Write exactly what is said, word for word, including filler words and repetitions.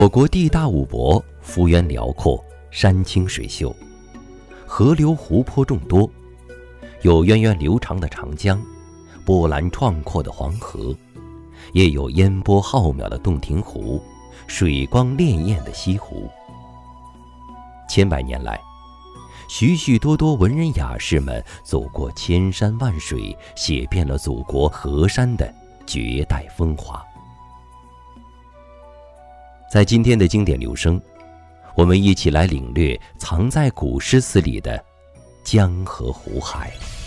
我国地大物博，幅员辽阔，山清水秀，河流湖泊众多，有源远流长的长江，波澜壮阔的黄河，也有烟波浩渺的洞庭湖，水光潋滟的西湖。千百年来，许许多多文人雅士们走过千山万水，写遍了祖国河山的绝代风华。在今天的经典留声，我们一起来领略藏在古诗词里的江河湖海。